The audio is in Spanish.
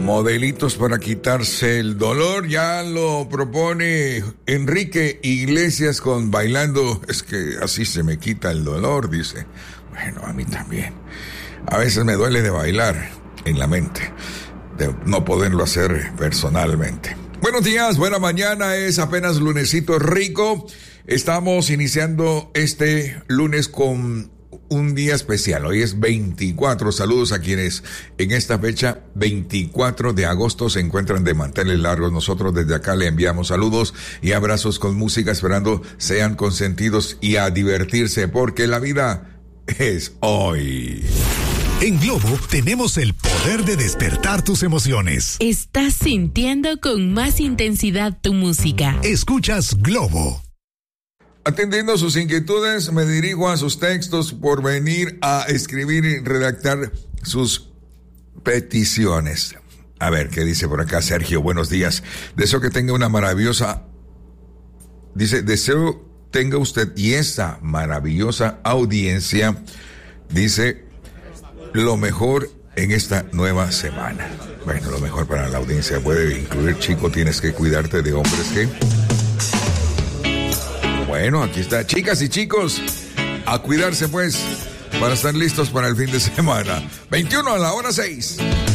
Modelitos para quitarse el dolor, ya lo propone Enrique Iglesias con Bailando, es que así se me quita el dolor, dice. Bueno, a mí también. A veces me duele de bailar en la mente, de no poderlo hacer personalmente. Buenos días, buena mañana, es apenas lunesito rico. Estamos iniciando este lunes con un día especial. Hoy es 24. Saludos a quienes en esta fecha 24 de agosto se encuentran de manteles largos. Nosotros desde acá le enviamos saludos y abrazos con música, esperando sean consentidos y a divertirse, porque la vida es hoy. En Globo tenemos el poder de despertar tus emociones. Estás sintiendo con más intensidad tu música. Escuchas Globo. Atendiendo sus inquietudes, me dirijo a sus textos por venir a escribir y redactar sus peticiones. A ver, ¿qué dice por acá Sergio? Buenos días. Deseo que tenga una maravillosa... Dice, deseo tenga usted y esa maravillosa audiencia, dice, lo mejor en esta nueva semana. Bueno, lo mejor para la audiencia puede incluir, chico, tienes que cuidarte de hombres que... Bueno, aquí está. Chicas y chicos, a cuidarse pues, para estar listos para el fin de semana. 21 a la hora 6.